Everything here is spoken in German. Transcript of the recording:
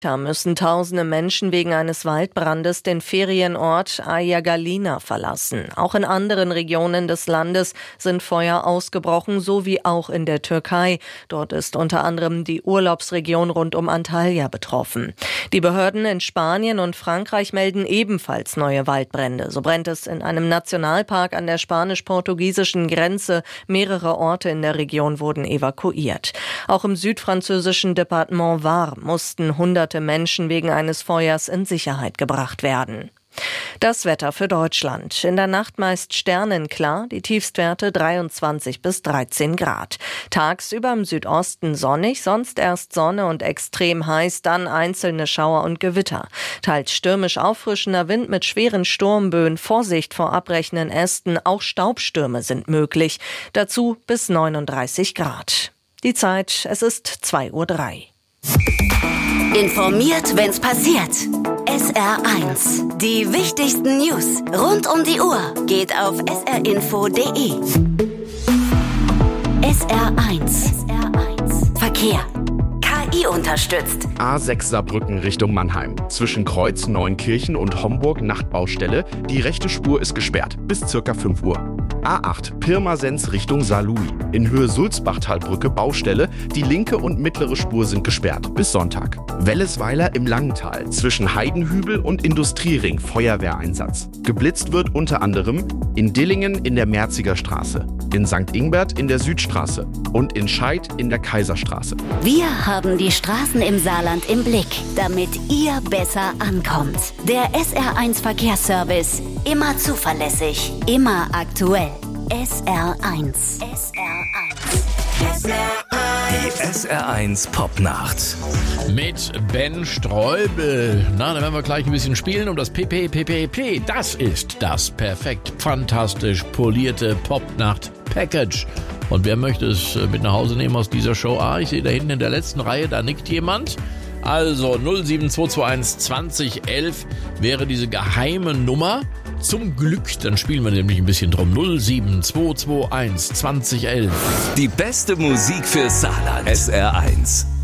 Da müssen tausende Menschen wegen eines Waldbrandes den Ferienort Ayagalina verlassen. Auch in anderen Regionen des Landes sind Feuer ausgebrochen, so wie auch in der Türkei. Dort ist unter anderem die Urlaubsregion rund um Antalya betroffen. Die Behörden in Spanien und Frankreich melden ebenfalls neue Waldbrände. So brennt es in einem Nationalpark an der spanisch-portugiesischen Grenze. Mehrere Orte in der Region wurden evakuiert. Auch im südfranzösischen Departement Var mussten Hunderte Menschen wegen eines Feuers in Sicherheit gebracht werden. Das Wetter für Deutschland. In der Nacht meist sternenklar, die Tiefstwerte 23 bis 13 Grad. Tagsüber im Südosten sonnig, sonst erst Sonne und extrem heiß, dann einzelne Schauer und Gewitter. Teils stürmisch auffrischender Wind mit schweren Sturmböen, Vorsicht vor abbrechenden Ästen, auch Staubstürme sind möglich. Dazu bis 39 Grad. Die Zeit, es ist 2:03 Uhr. Informiert, wenn's passiert. SR1. Die wichtigsten News rund um die Uhr geht auf srinfo.de. SR1. Verkehr. KI unterstützt. A6 Saarbrücken Richtung Mannheim. Zwischen Kreuz, Neunkirchen und Homburg Nachtbaustelle. Die rechte Spur ist gesperrt bis ca. 5 Uhr. A8 Pirmasens Richtung Saarlouis. In Höhe Sulzbachtalbrücke Baustelle. Die linke und mittlere Spur sind gesperrt bis Sonntag. Wellesweiler im Langental. Zwischen Heidenhübel und Industriering Feuerwehreinsatz. Geblitzt wird unter anderem in Dillingen in der Merziger Straße, in St. Ingbert in der Südstraße und in Scheid in der Kaiserstraße. Wir haben die Straßen im Saarland im Blick, damit ihr besser ankommt. Der SR1 Verkehrsservice. Immer zuverlässig, immer aktuell. SR1. Die SR1 Popnacht. Mit Ben Streubel. Na, dann werden wir gleich ein bisschen spielen um das PPPPP. Das ist das perfekt, fantastisch polierte Popnacht-Package. Und wer möchte es mit nach Hause nehmen aus dieser Show? Ich sehe da hinten in der letzten Reihe, da nickt jemand. Also 07221 2011 wäre diese geheime Nummer. Zum Glück, dann spielen wir nämlich ein bisschen drum. 07221 2011. Die beste Musik für Saarland. SR1.